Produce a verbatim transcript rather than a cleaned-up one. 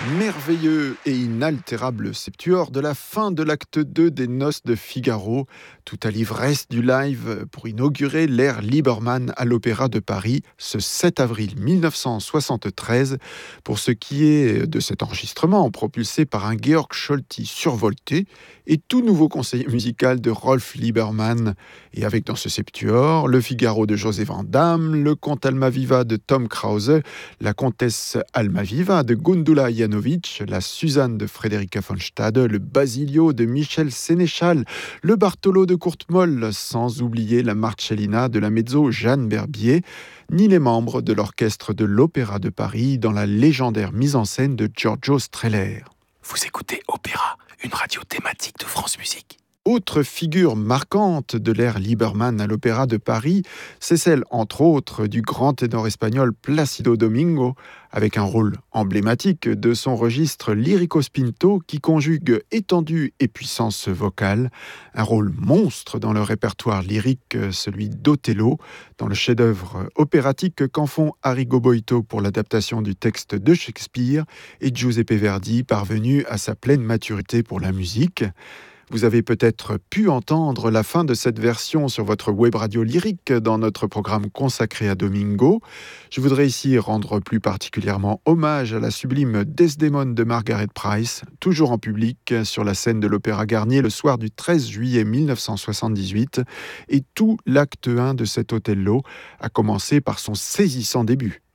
Merveilleux et inaltérable septuor de la fin de l'acte deux des Noces de Figaro, tout à l'ivresse du live pour inaugurer l'ère Liebermann à l'Opéra de Paris ce sept avril mille neuf cent soixante-treize. Pour ce qui est de cet enregistrement propulsé par un Georg Scholti survolté et tout nouveau conseiller musical de Rolf Liebermann, et avec dans ce septuor le Figaro de José Van Damme, le comte Almaviva de Tom Krause, la comtesse Almaviva de Gundula Janowicz, la Suzanne de Frederica von Stade, le Basilio de Michel Sénéchal, le Bartolo de Courtemolle, sans oublier la Marcellina de la mezzo Jeanne Berbier, ni les membres de l'orchestre de l'Opéra de Paris dans la légendaire mise en scène de Giorgio Strehler. Vous écoutez Opéra, une radio thématique de France Musique. Autre figure marquante de l'ère Liebermann à l'Opéra de Paris, c'est celle, entre autres, du grand ténor espagnol Plácido Domingo, avec un rôle emblématique de son registre lyrico-spinto qui conjugue étendue et puissance vocale, un rôle monstre dans le répertoire lyrique, celui d'Othello, dans le chef-d'œuvre opératique qu'en font Arrigo Boito pour l'adaptation du texte de Shakespeare et Giuseppe Verdi, parvenu à sa pleine maturité pour la musique. Vous avez peut-être pu entendre la fin de cette version sur votre web radio lyrique dans notre programme consacré à Domingo. Je voudrais ici rendre plus particulièrement hommage à la sublime Desdémone de Margaret Price, toujours en public sur la scène de l'Opéra Garnier le soir du treize juillet mille neuf cent soixante-dix-huit, et tout l'acte un de cet Othello, à commencer par son saisissant début.